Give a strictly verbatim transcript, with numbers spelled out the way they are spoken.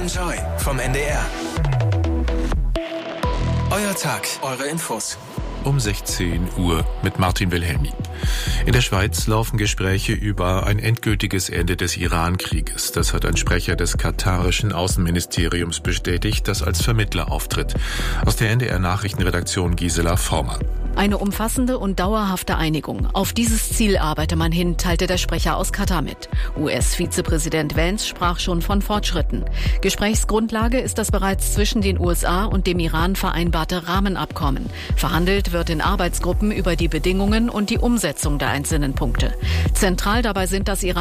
Enjoy vom N D R. Euer Tag, eure Infos. Um sechzehn Uhr mit Martin Wilhelmi. In der Schweiz laufen Gespräche über ein endgültiges Ende des Iran-Krieges. Das hat ein Sprecher des katarischen Außenministeriums bestätigt, das als Vermittler auftritt. Aus der N D R-Nachrichtenredaktion Gisela Former. Eine umfassende und dauerhafte Einigung. Auf dieses Ziel arbeite man hin, teilte der Sprecher aus Katar mit. U S-Vizepräsident Vance sprach schon von Fortschritten. Gesprächsgrundlage ist das bereits zwischen den U S A und dem Iran vereinbarte Rahmenabkommen. Verhandelt wird in Arbeitsgruppen über die Bedingungen und die Umsetzung der einzelnen Punkte. Zentral dabei sind das Iran